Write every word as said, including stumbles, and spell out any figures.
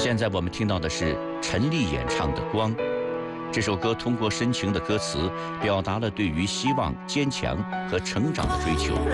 现在我们听到的是陈粒演唱的《光》。这首歌通过深情的歌词，表达了对于希望、坚强和成长的追求。